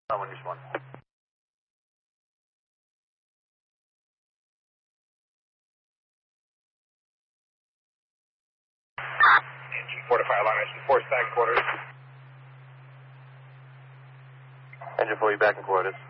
Someone just one. Engine 4 to fire line, engine 4 back quarters. Engine 4, you back in quarters.